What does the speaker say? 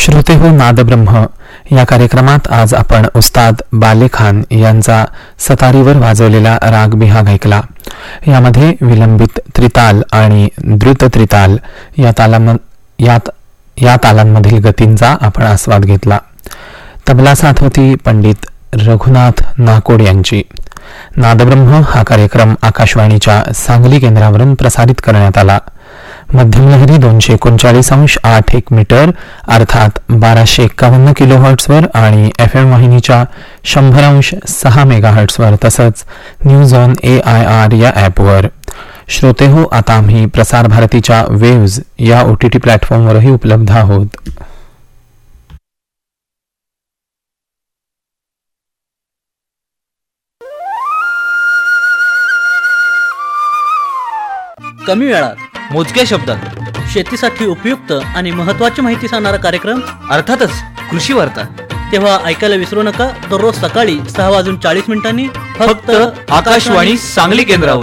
श्रोते हो नादब्रह्म या कार्यक्रमात आज आपण उस्ताद बाले खान यांचा सतारीवर वाजवलेला राग बिहाग ऐकला. यामध्ये विलंबित त्रिताल आणि द्रुत त्रिताल या तालांमधील गतींचा आपण आस्वाद घेतला. तबला साथ होती पंडित रघुनाथ नाकोड यांची. नादब्रह्म हा कार्यक्रम आकाशवाणीच्या सांगली केंद्रावरून प्रसारित करण्यात आला. मध्यमलहरी 239.8 मीटर अर्थात 1251 किलोहर्ट्झवर आणि FM वाहिनीच्या 100.6 मेगाहर्ट्झवर तसंच न्यूज ऑन AIR या ॲपवर. श्रोते हो, आता आम्ही प्रसार भारतीच्या वेव्ज या OTT प्लॅटफॉर्मवरही उपलब्ध आहोत. कमी वेळात मोजक्या शब्दात शेतीसाठी उपयुक्त आणि महत्त्वाची माहिती सांगणारा कार्यक्रम अर्थातच कृषी वार्ता. तेव्हा ऐकायला विसरू नका. दररोज सकाळी 6:40 फक्त आकाशवाणी सांगली केंद्रावर.